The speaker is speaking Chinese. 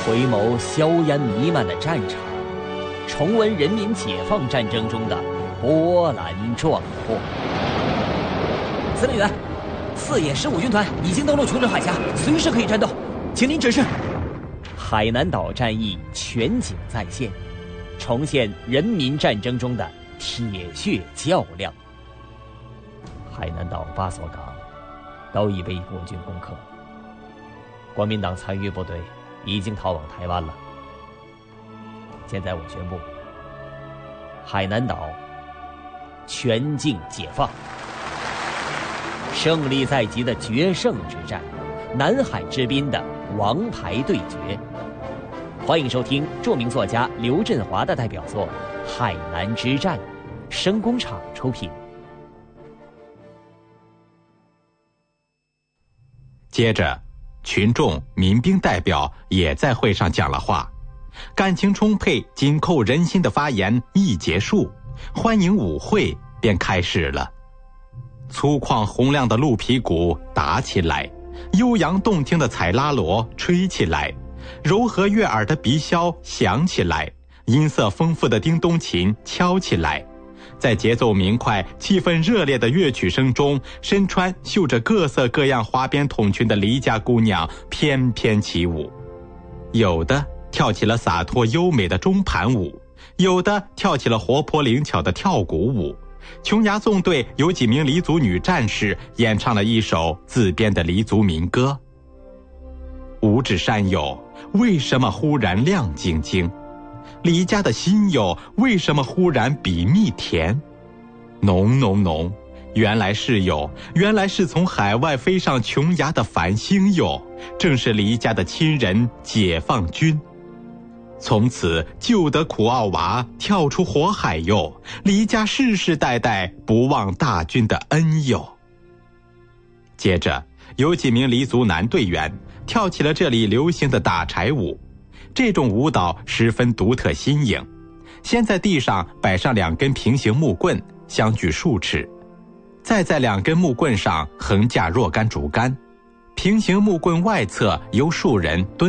回眸硝烟弥漫的战场，重温人民解放战争中的波澜壮阔。司令员，4野15军团已经登陆琼州海峡，随时可以战斗，请您指示。海南岛战役全景再现，重现人民战争中的铁血较量。海南岛8所港都已被国军攻克，国民党残余部队已经逃往台湾了。现在我宣布，海南岛全境解放，胜利在即的决胜之战，南海之滨的王牌对决。欢迎收听著名作家刘振华的代表作《海南之战》，声工厂出品。 接着，群众民兵代表也在会上讲了话，感情充沛、紧扣人心的发言一结束，欢迎舞会便开始了。粗犷洪亮的鹿皮鼓打起来，悠扬动听的采拉锣吹起来，柔和悦耳的鼻箫响起来，音色丰富的叮咚琴敲起来。在节奏明快、气氛热烈的乐曲声中，身穿绣着各色各样花边筒裙的黎家姑娘翩翩起舞，有的跳起了洒脱优美的中盘舞，有的跳起了活泼灵巧的跳鼓舞。琼崖纵队有几名黎族女战士演唱了一首自编的黎族民歌：五指山友，为什么忽然亮晶晶？黎家的心友，为什么忽然比蜜甜？浓浓浓，原来是有，原来是从海外飞上琼崖的繁星友，正是黎家的亲人解放军。从此救得苦奥娃，跳出火海哟，黎家世世代代不忘大军的恩哟。接着有几名黎族男队员跳起了这里流行的打柴舞，这种舞蹈十分独特新颖。先在地上摆上2根平行木棍，相距数尺，再在2根木棍上横架若干竹竿，平行木棍外侧由数人蹲